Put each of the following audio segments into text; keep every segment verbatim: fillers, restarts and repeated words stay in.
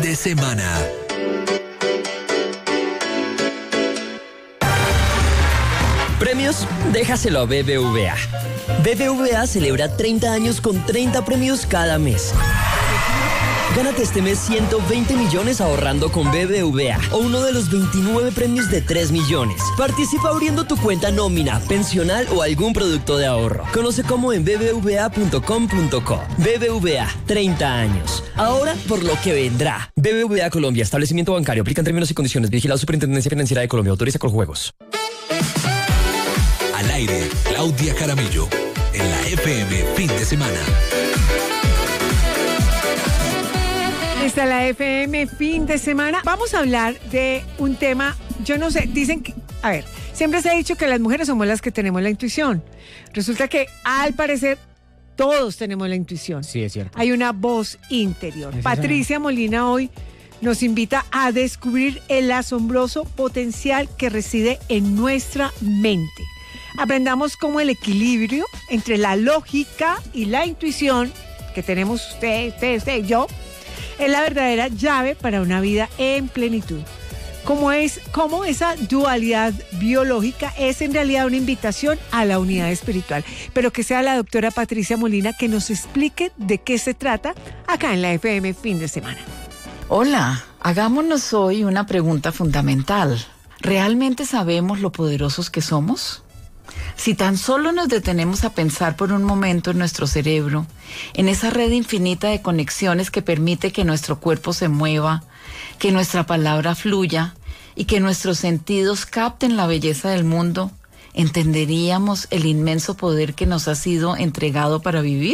de semana. Premios, déjaselo a B B V A. B B V A celebra treinta años con treinta premios cada mes. Gánate este mes ciento veinte millones ahorrando con B B V A o uno de los veintinueve premios de tres millones. Participa abriendo tu cuenta nómina, pensional o algún producto de ahorro. Conoce cómo en b b v a punto com punto co. B B V A, treinta años. Ahora por lo que vendrá. B B V A Colombia, establecimiento bancario. Aplican términos y condiciones. Vigilado Superintendencia Financiera de Colombia. Autoriza con juegos. Al aire, Claudia Jaramillo. En la F M, fin de semana. Está la F M, fin de semana. Vamos a hablar de un tema, yo no sé, dicen que, a ver, siempre se ha dicho que las mujeres somos las que tenemos la intuición. Resulta que, al parecer, todos tenemos la intuición. Sí, es cierto. Hay una voz interior. Es Patricia Molina hoy nos invita a descubrir el asombroso potencial que reside en nuestra mente. Aprendamos cómo el equilibrio entre la lógica y la intuición que tenemos usted, usted, usted y yo, es la verdadera llave para una vida en plenitud. Como es, como esa dualidad biológica es en realidad una invitación a la unidad espiritual. Pero que sea la doctora Patricia Molina que nos explique de qué se trata acá en la F M fin de semana. Hola, hagámonos hoy una pregunta fundamental. ¿Realmente sabemos lo poderosos que somos? Si tan solo nos detenemos a pensar por un momento en nuestro cerebro, en esa red infinita de conexiones que permite que nuestro cuerpo se mueva, que nuestra palabra fluya y que nuestros sentidos capten la belleza del mundo, ¿entenderíamos el inmenso poder que nos ha sido entregado para vivir?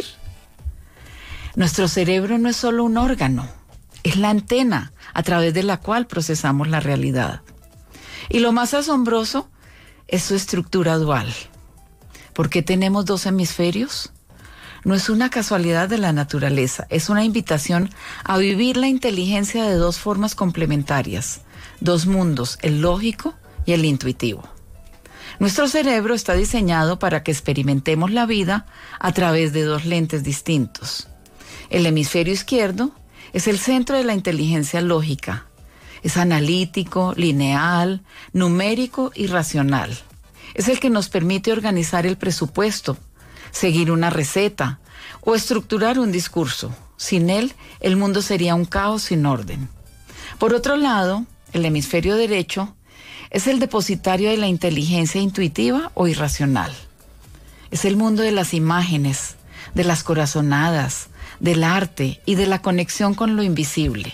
Nuestro cerebro no es solo un órgano, es la antena a través de la cual procesamos la realidad. Y lo más asombroso es su estructura dual. ¿Por qué tenemos dos hemisferios? No es una casualidad de la naturaleza, es una invitación a vivir la inteligencia de dos formas complementarias, dos mundos, el lógico y el intuitivo. Nuestro cerebro está diseñado para que experimentemos la vida a través de dos lentes distintos. El hemisferio izquierdo es el centro de la inteligencia lógica. Es analítico, lineal, numérico y racional. Es el que nos permite organizar el presupuesto, seguir una receta o estructurar un discurso. Sin él, el mundo sería un caos sin orden. Por otro lado, el hemisferio derecho es el depositario de la inteligencia intuitiva o irracional. Es el mundo de las imágenes, de las corazonadas, del arte y de la conexión con lo invisible.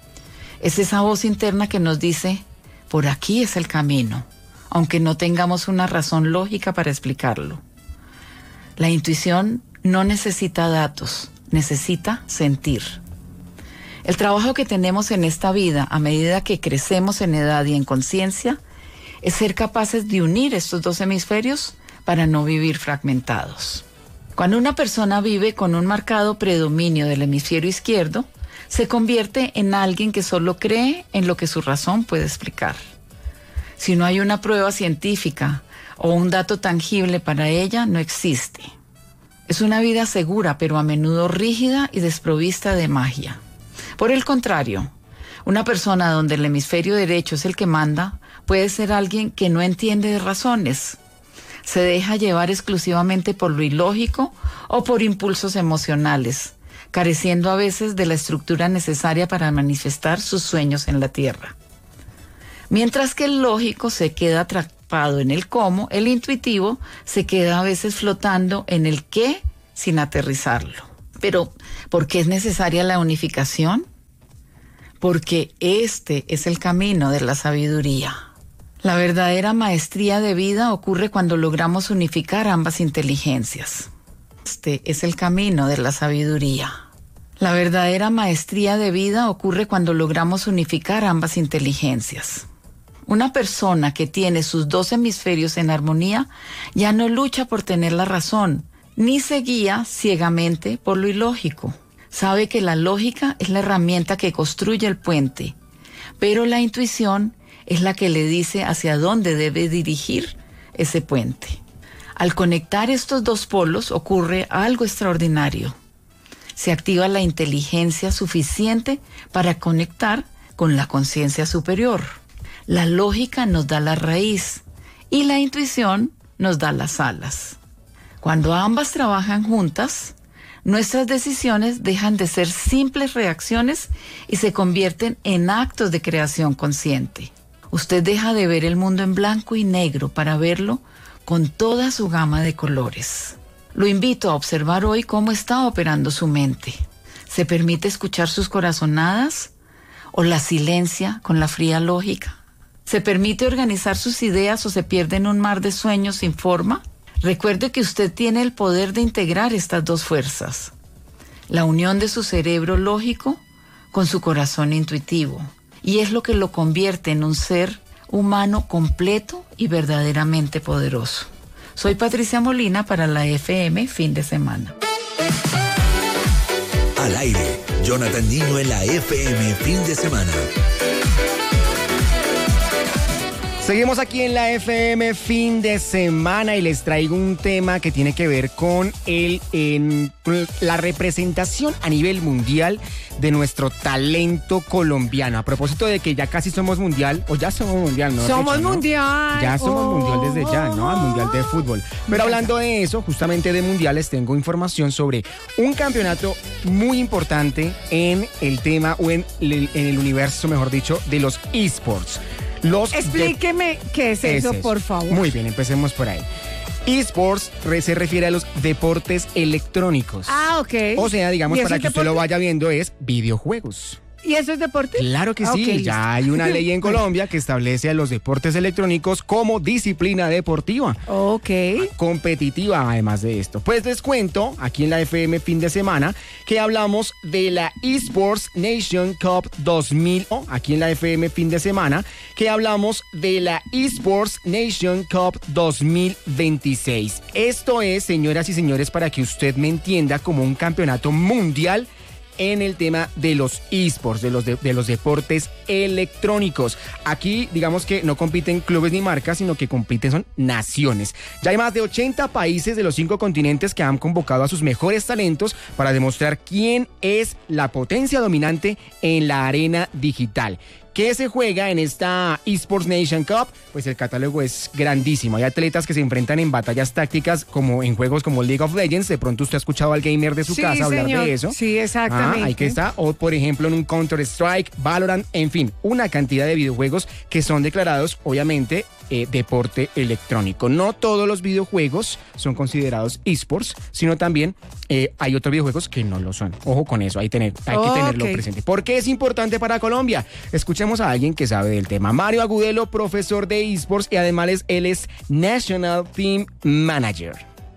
Es esa voz interna que nos dice, por aquí es el camino, aunque no tengamos una razón lógica para explicarlo. La intuición no necesita datos, necesita sentir. El trabajo que tenemos en esta vida, a medida que crecemos en edad y en conciencia, es ser capaces de unir estos dos hemisferios para no vivir fragmentados. Cuando una persona vive con un marcado predominio del hemisferio izquierdo, se convierte en alguien que solo cree en lo que su razón puede explicar. Si no hay una prueba científica o un dato tangible para ella, no existe. Es una vida segura, pero a menudo rígida y desprovista de magia. Por el contrario, una persona donde el hemisferio derecho es el que manda, puede ser alguien que no entiende de razones. Se deja llevar exclusivamente por lo ilógico o por impulsos emocionales, careciendo a veces de la estructura necesaria para manifestar sus sueños en la tierra. Mientras que el lógico se queda atrapado en el cómo, el intuitivo se queda a veces flotando en el qué sin aterrizarlo. Pero, ¿por qué es necesaria la unificación? Porque este es el camino de la sabiduría. La verdadera maestría de vida ocurre cuando logramos unificar ambas inteligencias. Este es el camino de la sabiduría. La verdadera maestría de vida ocurre cuando logramos unificar ambas inteligencias. Una persona que tiene sus dos hemisferios en armonía ya no lucha por tener la razón, ni se guía ciegamente por lo ilógico. Sabe que la lógica es la herramienta que construye el puente, pero la intuición es la que le dice hacia dónde debe dirigir ese puente. Al conectar estos dos polos ocurre algo extraordinario. Se activa la inteligencia suficiente para conectar con la conciencia superior. La lógica nos da la raíz y la intuición nos da las alas. Cuando ambas trabajan juntas, nuestras decisiones dejan de ser simples reacciones y se convierten en actos de creación consciente. Usted deja de ver el mundo en blanco y negro para verlo con toda su gama de colores. Lo invito a observar hoy cómo está operando su mente. ¿Se permite escuchar sus corazonadas o la silencia con la fría lógica? ¿Se permite organizar sus ideas o se pierde en un mar de sueños sin forma? Recuerde que usted tiene el poder de integrar estas dos fuerzas, la unión de su cerebro lógico con su corazón intuitivo, y es lo que lo convierte en un ser humano completo y verdaderamente poderoso. Soy Patricia Molina para la F M Fin de Semana. Al aire, Jonathan Niño en la F M Fin de Semana. Seguimos aquí en la F M Fin de Semana y les traigo un tema que tiene que ver con, el, en, con la representación a nivel mundial de nuestro talento colombiano. A propósito de que ya casi somos mundial, o ya somos mundial, ¿no? Somos Hecho, ¿no? mundial. Ya somos oh, mundial desde ya, ¿no? Al mundial de fútbol. Pero Me hablando de eso, justamente de mundiales, tengo información sobre un campeonato muy importante en el tema, o en el, en el universo, mejor dicho, de los esports. Los Explíqueme de... qué es eso, es por favor. Muy bien, empecemos por ahí. eSports se refiere a los deportes electrónicos. Ah, ok. O sea, digamos, para que deporte? usted lo vaya viendo, es videojuegos. ¿Y eso es deporte? Claro que sí, Okay, ya hay una ley en Colombia que establece a los deportes electrónicos como disciplina deportiva. Ok. Competitiva, además de esto. Pues les cuento, aquí en la F M Fin de Semana, que hablamos de la eSports Nation Cup dos mil, aquí en la F M Fin de Semana, que hablamos de la eSports Nation Cup dos mil veintiséis. Esto es, señoras y señores, para que usted me entienda, como un campeonato mundial en el tema de los esports, de los, de, de los deportes electrónicos. Aquí, digamos que no compiten clubes ni marcas, sino que compiten son naciones. Ya hay más de ochenta países de los cinco continentes que han convocado a sus mejores talentos para demostrar quién es la potencia dominante en la arena digital. ¿Qué se juega en esta eSports Nation Cup? Pues el catálogo es grandísimo. Hay atletas que se enfrentan en batallas tácticas como en juegos como League of Legends. De pronto usted ha escuchado al gamer de su sí, casa hablar señor. de eso. Sí, exactamente. Ah, ahí que está. O por ejemplo en un Counter-Strike, Valorant, en fin, una cantidad de videojuegos que son declarados, obviamente, Eh, deporte electrónico. No todos los videojuegos son considerados esports, sino también eh, hay otros videojuegos que no lo son. Ojo con eso, hay, tener, hay que tenerlo Okay. presente. ¿Por qué es importante para Colombia? Escuchemos a alguien que sabe del tema. Mario Agudelo, profesor de esports, y además él es National Team Manager.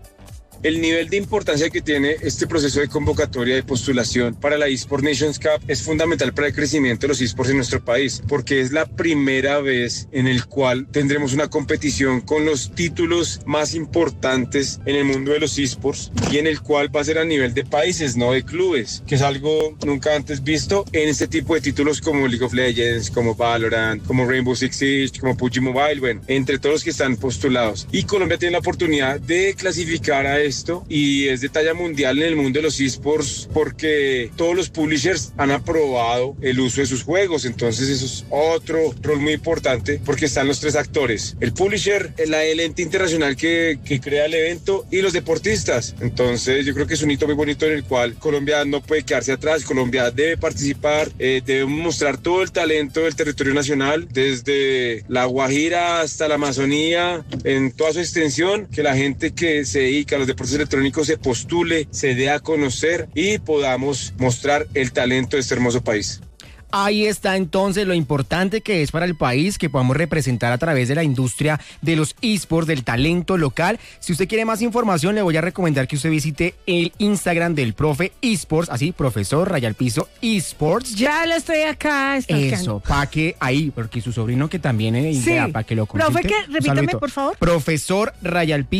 El nivel de importancia que tiene este proceso de convocatoria de postulación para la eSports Nations Cup es fundamental para el crecimiento de los eSports en nuestro país, porque es la primera vez en el cual tendremos una competición con los títulos más importantes en el mundo de los eSports y en el cual va a ser a nivel de países, no de clubes, que es algo nunca antes visto en este tipo de títulos como League of Legends, como Valorant, como Rainbow Six Siege, como P U B G Mobile, bueno, entre todos los que están postulados. Y Colombia tiene la oportunidad de clasificar a esto y es de talla mundial en el mundo de los esports porque todos los publishers han aprobado el uso de sus juegos, entonces eso es otro rol muy importante porque están los tres actores, el publisher, el, el ente internacional que, que crea el evento y los deportistas. Entonces yo creo que es un hito muy bonito en el cual Colombia no puede quedarse atrás, Colombia debe participar, eh, debe mostrar todo el talento del territorio nacional, desde la Guajira hasta la Amazonía, en toda su extensión, que la gente que se dedica a los deportes electrónicos se postule, se dé a conocer y podamos mostrar el talento de este hermoso país. Ahí está entonces lo importante que es para el país que podamos representar a través de la industria de los esports, del talento local. Si usted quiere más información, le voy a recomendar que usted visite el Instagram del profe esports, así, profesor Rayal Piso esports. Ya lo estoy acá. Eso, para que ahí, porque su sobrino que también es sí. idea, para que lo consulte. Profe, ¿qué? Repítame, por favor. Profesor Rayal Piso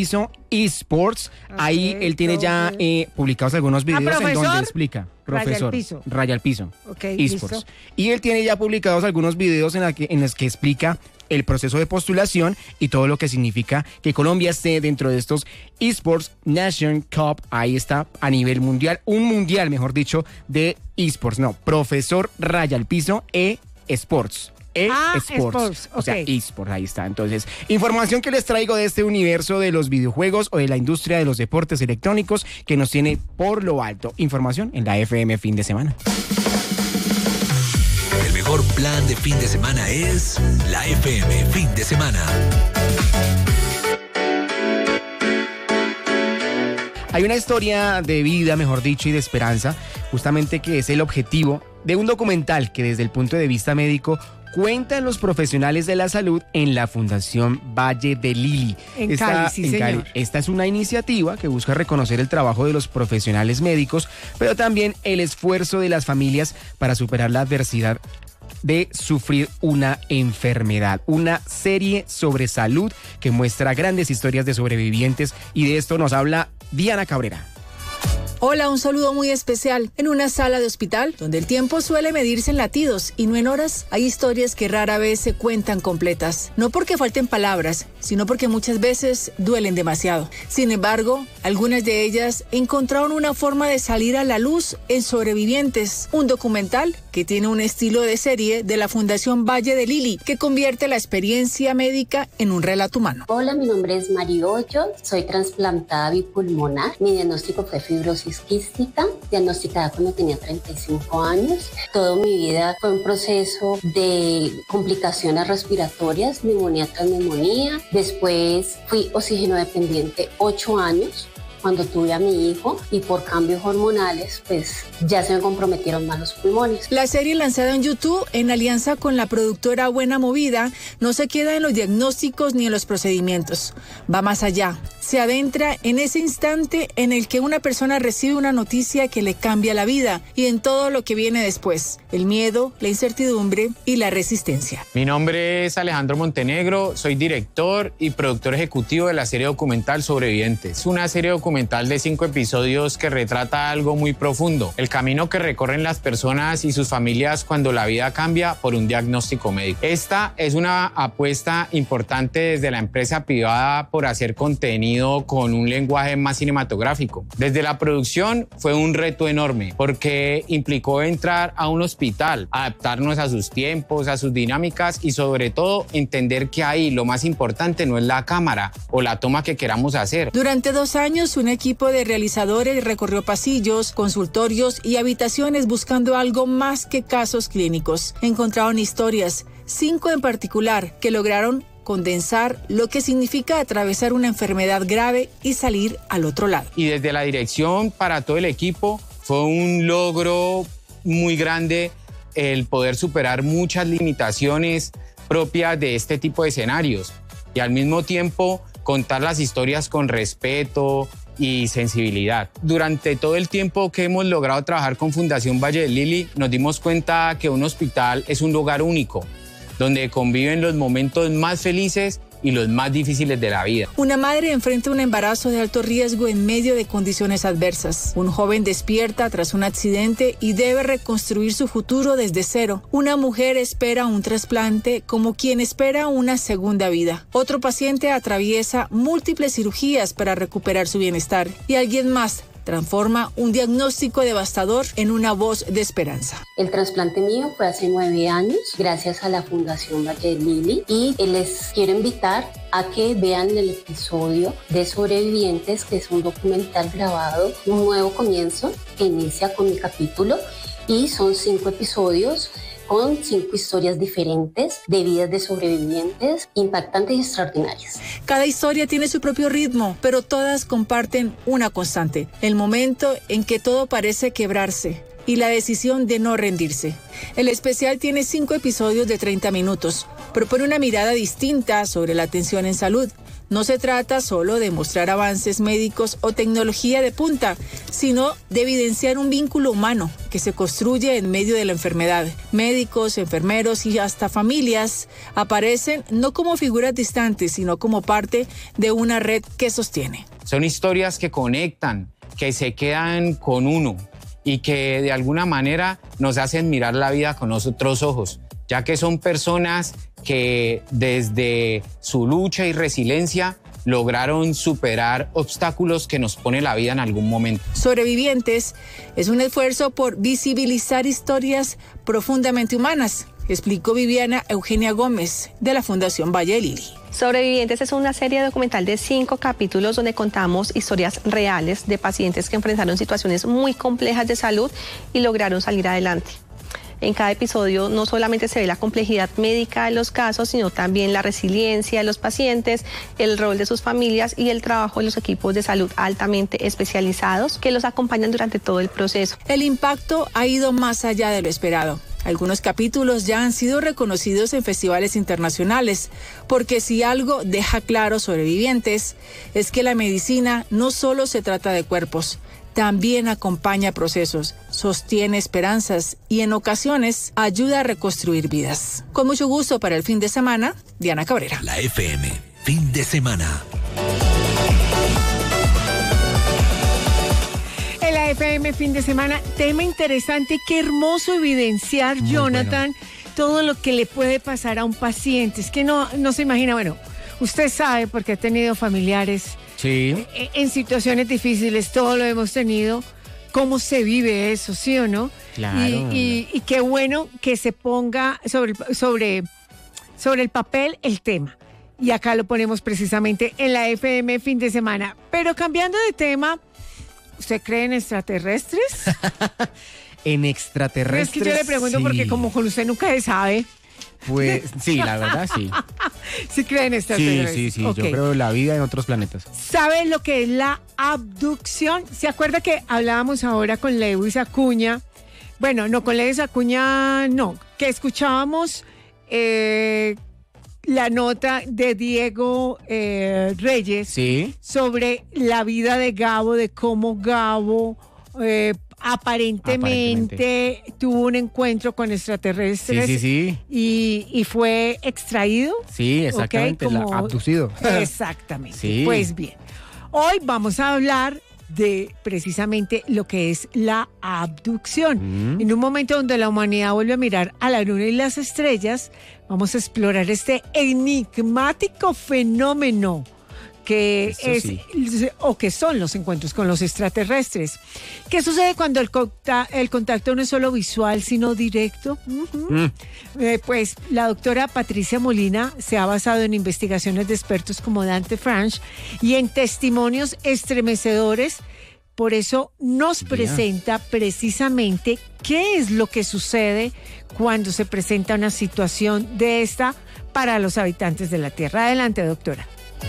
eSports. Okay, ahí él tiene profe. ya eh, publicados algunos videos ah, en donde explica. Profesor, Raya al piso. Raya al piso. Okay, eSports. Listo. Y él tiene ya publicados algunos videos en, la que, en los que explica el proceso de postulación y todo lo que significa que Colombia esté dentro de estos eSports Nation Cup. Ahí está, a nivel mundial, un mundial, mejor dicho, de eSports. No, profesor Raya al piso eSports. E-Sports, ah, sports, o sea, okay. eSports, ahí está. Entonces, información que les traigo de este universo de los videojuegos o de la industria de los deportes electrónicos que nos tiene por lo alto. Información en la F M Fin de Semana. El mejor plan de fin de semana es la F M Fin de Semana. Hay una historia de vida, mejor dicho, y de esperanza, justamente que es el objetivo de un documental que desde el punto de vista médico cuentan los profesionales de la salud en la Fundación Valle de Lili. En esta, Cali, sí, en Cali. señor. Esta es una iniciativa que busca reconocer el trabajo de los profesionales médicos, pero también el esfuerzo de las familias para superar la adversidad de sufrir una enfermedad. Una serie sobre salud que muestra grandes historias de sobrevivientes, y de esto nos habla Diana Cabrera. Hola, un saludo muy especial. En una sala de hospital, donde el tiempo suele medirse en latidos y no en horas, hay historias que rara vez se cuentan completas. No porque falten palabras, sino porque muchas veces duelen demasiado. Sin embargo, algunas de ellas encontraron una forma de salir a la luz en Sobrevivientes, un documental que tiene un estilo de serie de la Fundación Valle de Lili, que convierte la experiencia médica en un relato humano. Hola, mi nombre es Mari Hoyo, soy trasplantada bipulmonar. Mi diagnóstico fue fibrosis quística, diagnosticada cuando tenía treinta y cinco años. Toda mi vida fue un proceso de complicaciones respiratorias, neumonía tras neumonía. Después fui oxígeno dependiente ocho años cuando tuve a mi hijo, y por cambios hormonales pues ya se me comprometieron más los pulmones. La serie, lanzada en YouTube en alianza con la productora Buena Movida, no se queda en los diagnósticos ni en los procedimientos. Va más allá. Se adentra en ese instante en el que una persona recibe una noticia que le cambia la vida, y en todo lo que viene después: el miedo, la incertidumbre y la resistencia. Mi nombre es Alejandro Montenegro, soy director y productor ejecutivo de la serie documental Sobrevivientes. Es una serie documental de cinco episodios que retrata algo muy profundo: el camino que recorren las personas y sus familias cuando la vida cambia por un diagnóstico médico. Esta es una apuesta importante desde la empresa privada por hacer contenido con un lenguaje más cinematográfico. Desde la producción fue un reto enorme, porque implicó entrar a un hospital, adaptarnos a sus tiempos, a sus dinámicas, y sobre todo entender que ahí lo más importante no es la cámara o la toma que queramos hacer. Durante dos años, un equipo de realizadores recorrió pasillos, consultorios y habitaciones buscando algo más que casos clínicos. Encontraron historias, cinco en particular, que lograron condensar lo que significa atravesar una enfermedad grave y salir al otro lado. Y desde la dirección, para todo el equipo, fue un logro muy grande el poder superar muchas limitaciones propias de este tipo de escenarios, y al mismo tiempo contar las historias con respeto y sensibilidad. Durante todo el tiempo que hemos logrado trabajar con Fundación Valle de Lili, nos dimos cuenta que un hospital es un lugar único, donde conviven los momentos más felices y los más difíciles de la vida. Una madre enfrenta un embarazo de alto riesgo en medio de condiciones adversas. Un joven despierta tras un accidente y debe reconstruir su futuro desde cero. Una mujer espera un trasplante como quien espera una segunda vida. Otro paciente atraviesa múltiples cirugías para recuperar su bienestar. Y alguien más transforma un diagnóstico devastador en una voz de esperanza. El trasplante mío fue hace nueve años, gracias a la Fundación Valle de Lili, y les quiero invitar a que vean el episodio de Sobrevivientes, que es un documental grabado, un nuevo comienzo, que inicia con mi capítulo, y son cinco episodios con cinco historias diferentes de vidas de sobrevivientes impactantes y extraordinarias. Cada historia tiene su propio ritmo, pero todas comparten una constante: el momento en que todo parece quebrarse y la decisión de no rendirse. El especial tiene cinco episodios de treinta minutos. Propone una mirada distinta sobre la atención en salud, No se trata solo de mostrar avances médicos o tecnología de punta, sino de evidenciar un vínculo humano que se construye en medio de la enfermedad. Médicos, enfermeros y hasta familias aparecen no como figuras distantes, sino como parte de una red que sostiene. Son historias que conectan, que se quedan con uno y que de alguna manera nos hacen mirar la vida con otros ojos, ya que son personas que desde su lucha y resiliencia lograron superar obstáculos que nos pone la vida en algún momento. Sobrevivientes es un esfuerzo por visibilizar historias profundamente humanas, explicó Viviana Eugenia Gómez de la Fundación Valle de Lili. Sobrevivientes es una serie documental de cinco capítulos donde contamos historias reales de pacientes que enfrentaron situaciones muy complejas de salud y lograron salir adelante. En cada episodio no solamente se ve la complejidad médica de los casos, sino también la resiliencia de los pacientes, el rol de sus familias y el trabajo de los equipos de salud altamente especializados que los acompañan durante todo el proceso. El impacto ha ido más allá de lo esperado. Algunos capítulos ya han sido reconocidos en festivales internacionales, porque si algo deja claro Sobrevivientes es que la medicina no solo se trata de cuerpos, también acompaña procesos, sostiene esperanzas y en ocasiones ayuda a reconstruir vidas. Con mucho gusto para el fin de semana, Diana Cabrera. La F M, fin de semana. En la F M, fin de semana, tema interesante, qué hermoso evidenciar, muy Jonathan, bueno. Todo lo que le puede pasar a un paciente. Es que no, no se imagina, bueno, usted sabe porque ha tenido familiares. Sí. En situaciones difíciles, todo lo hemos tenido, cómo se vive eso, ¿sí o no? Claro. Y, y, y qué bueno que se ponga sobre, sobre, sobre el papel el tema. Y acá lo ponemos precisamente en la F M fin de semana. Pero cambiando de tema, ¿usted cree en extraterrestres? En extraterrestres. Es que yo le pregunto sí. Porque como con usted nunca se sabe. Pues sí, la verdad sí. ¿Sí creen extraterrestres? Sí, sí, sí. Okay. Yo creo en la vida en otros planetas. ¿Sabe lo que es la abducción? ¿Se acuerda que hablábamos ahora con Lewis Acuña? Bueno, no, con Lewis Acuña no. Que escuchábamos eh, la nota de Diego eh, Reyes ¿Sí? sobre la vida de Gabo, de cómo Gabo... Eh, Aparentemente, Aparentemente tuvo un encuentro con extraterrestres. Sí, sí, sí. Y, y fue extraído. Sí, exactamente, ¿okay? Como, la, abducido. Exactamente. Sí. Pues bien, hoy vamos a hablar de precisamente lo que es la abducción. Mm. En un momento donde la humanidad vuelve a mirar a la luna y las estrellas, vamos a explorar este enigmático fenómeno que Eso es sí. o que son los encuentros con los extraterrestres. ¿Qué sucede cuando el, conta, el contacto no es solo visual, sino directo? Uh-huh. Mm. Eh, pues la doctora Patricia Molina se ha basado en investigaciones de expertos como Dante Franch y en testimonios estremecedores. Por eso nos yeah. presenta precisamente qué es lo que sucede cuando se presenta una situación de esta para los habitantes de la Tierra. Adelante, doctora.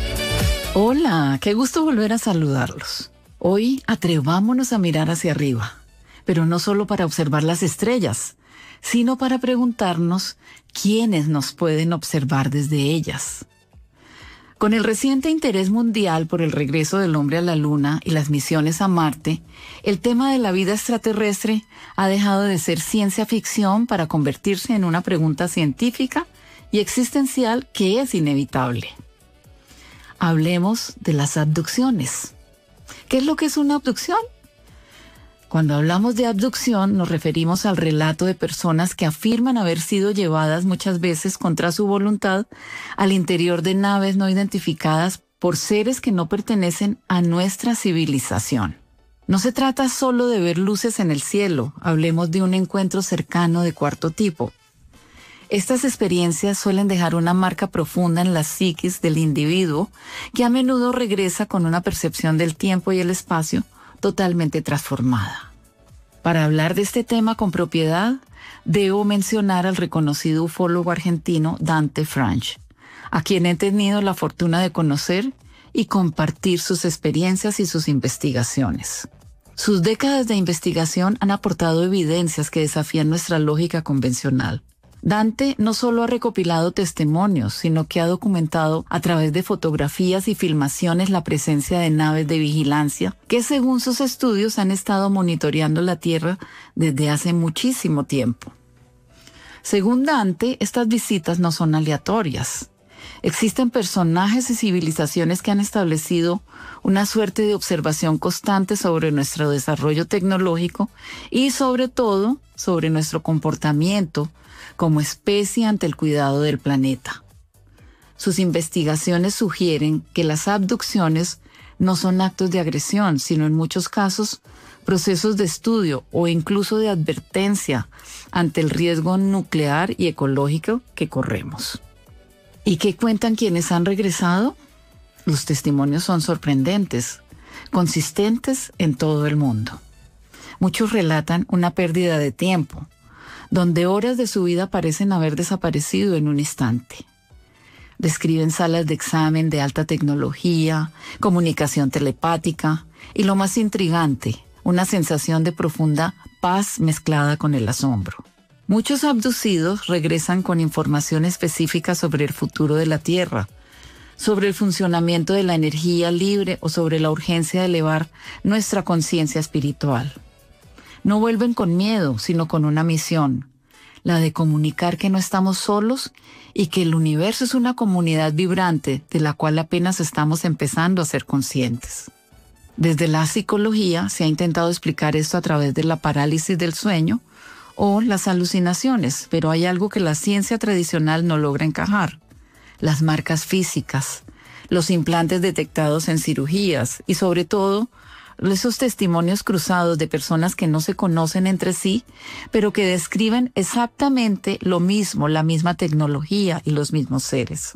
Hola, qué gusto volver a saludarlos. Hoy atrevámonos a mirar hacia arriba, pero no solo para observar las estrellas, sino para preguntarnos quiénes nos pueden observar desde ellas. Con el reciente interés mundial por el regreso del hombre a la Luna y las misiones a Marte, el tema de la vida extraterrestre ha dejado de ser ciencia ficción para convertirse en una pregunta científica y existencial que es inevitable. Hablemos de las abducciones. ¿Qué es lo que es una abducción? Cuando hablamos de abducción nos referimos al relato de personas que afirman haber sido llevadas muchas veces contra su voluntad al interior de naves no identificadas por seres que no pertenecen a nuestra civilización. No se trata solo de ver luces en el cielo, hablemos de un encuentro cercano de cuarto tipo. Estas experiencias suelen dejar una marca profunda en la psiquis del individuo, que a menudo regresa con una percepción del tiempo y el espacio totalmente transformada. Para hablar de este tema con propiedad, debo mencionar al reconocido ufólogo argentino Dante Franch, a quien he tenido la fortuna de conocer y compartir sus experiencias y sus investigaciones. Sus décadas de investigación han aportado evidencias que desafían nuestra lógica convencional. Dante no solo ha recopilado testimonios, sino que ha documentado a través de fotografías y filmaciones la presencia de naves de vigilancia que, según sus estudios, han estado monitoreando la Tierra desde hace muchísimo tiempo. Según Dante, estas visitas no son aleatorias. Existen personajes y civilizaciones que han establecido una suerte de observación constante sobre nuestro desarrollo tecnológico y, sobre todo, sobre nuestro comportamiento como especie ante el cuidado del planeta. Sus investigaciones sugieren que las abducciones no son actos de agresión, sino en muchos casos procesos de estudio o incluso de advertencia ante el riesgo nuclear y ecológico que corremos. ¿Y qué cuentan quienes han regresado? Los testimonios son sorprendentes, consistentes en todo el mundo. Muchos relatan una pérdida de tiempo, donde horas de su vida parecen haber desaparecido en un instante. Describen salas de examen de alta tecnología, comunicación telepática y, lo más intrigante, una sensación de profunda paz mezclada con el asombro. Muchos abducidos regresan con información específica sobre el futuro de la Tierra, sobre el funcionamiento de la energía libre o sobre la urgencia de elevar nuestra conciencia espiritual. No vuelven con miedo, sino con una misión, la de comunicar que no estamos solos y que el universo es una comunidad vibrante de la cual apenas estamos empezando a ser conscientes. Desde la psicología se ha intentado explicar esto a través de la parálisis del sueño o las alucinaciones, pero hay algo que la ciencia tradicional no logra encajar: las marcas físicas, los implantes detectados en cirugías y, sobre todo, esos testimonios cruzados de personas que no se conocen entre sí, pero que describen exactamente lo mismo, la misma tecnología y los mismos seres.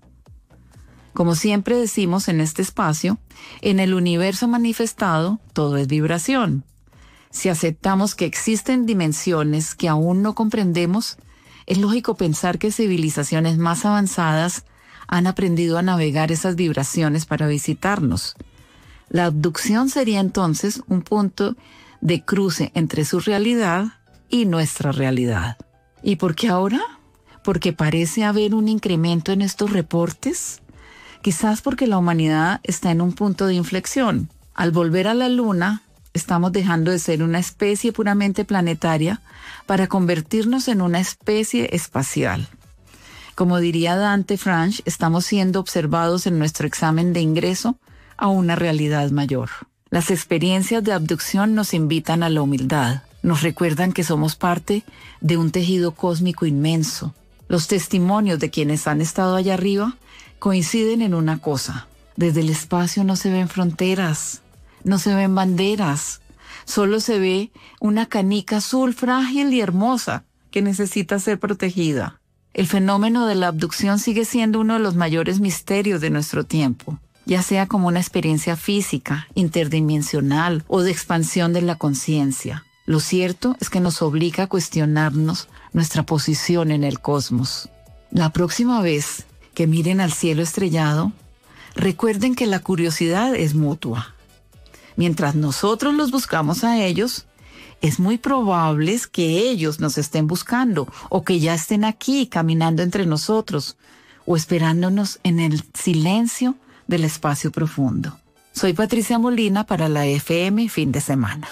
Como siempre decimos en este espacio, en el universo manifestado todo es vibración. Si aceptamos que existen dimensiones que aún no comprendemos, es lógico pensar que civilizaciones más avanzadas han aprendido a navegar esas vibraciones para visitarnos. La abducción sería entonces un punto de cruce entre su realidad y nuestra realidad. ¿Y por qué ahora? ¿Porque parece haber un incremento en estos reportes? Quizás porque la humanidad está en un punto de inflexión. Al volver a la Luna, estamos dejando de ser una especie puramente planetaria para convertirnos en una especie espacial. Como diría Dante Franch, estamos siendo observados en nuestro examen de ingreso a una realidad mayor. Las experiencias de abducción nos invitan a la humildad, nos recuerdan que somos parte de un tejido cósmico inmenso. Los testimonios de quienes han estado allá arriba coinciden en una cosa: desde el espacio no se ven fronteras, no se ven banderas, solo se ve una canica azul frágil y hermosa que necesita ser protegida. El fenómeno de la abducción sigue siendo uno de los mayores misterios de nuestro tiempo, ya sea como una experiencia física, interdimensional o de expansión de la conciencia. Lo cierto es que nos obliga a cuestionarnos nuestra posición en el cosmos. La próxima vez que miren al cielo estrellado, recuerden que la curiosidad es mutua. Mientras nosotros los buscamos a ellos, es muy probable que ellos nos estén buscando o que ya estén aquí caminando entre nosotros o esperándonos en el silencio del espacio profundo. Soy Patricia Molina para la F M Fin de Semana.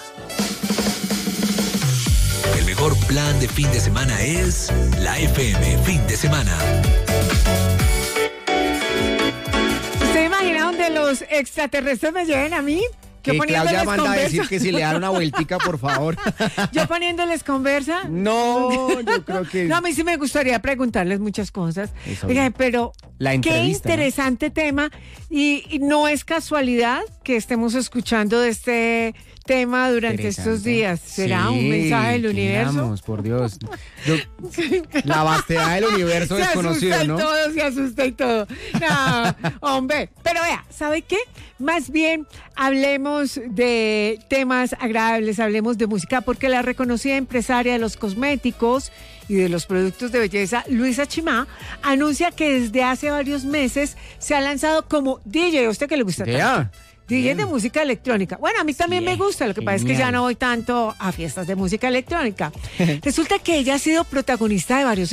El mejor plan de fin de semana es la F M Fin de Semana. ¿Usted imagina donde los extraterrestres me lleven a mí? Que Claudia manda conversa. a decir que si le dan una vueltica, por favor. ¿Yo poniéndoles conversa? No, yo creo que... No, a mí sí me gustaría preguntarles muchas cosas. Eso Oiga, bien. pero La qué entrevista, interesante tema. Y, y no es casualidad que estemos escuchando de este tema durante estos días. ¿Será Sí, un mensaje del ¿qué universo? miramos, por Dios. Yo- la vastedad del universo Se desconocido, asusta y ¿no? todo, se asusta y todo. No, hombre. Pero vea, ¿sabe qué? Más bien hablemos de temas agradables, hablemos de música, porque la reconocida empresaria de los cosméticos y de los productos de belleza, Luisa Chimá, anuncia que desde hace varios meses se ha lanzado como D J. ¿A usted qué le gusta Ya. tanto? D J de música electrónica. Bueno, a mí también Bien, me gusta, lo que pasa es que ya genial. no voy tanto a fiestas de música electrónica. Resulta que ella ha sido protagonista de varios